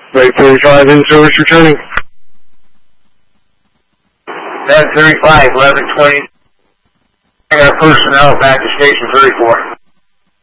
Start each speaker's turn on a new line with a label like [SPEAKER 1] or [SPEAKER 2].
[SPEAKER 1] Flight 35 in service returning.
[SPEAKER 2] 735, 1120. I got personnel back to station 34.